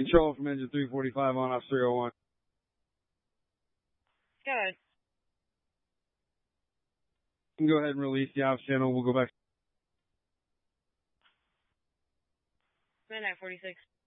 Control from engine 345 on off 301. Good. You can go ahead and release the ops channel. We'll go back. Midnight 46.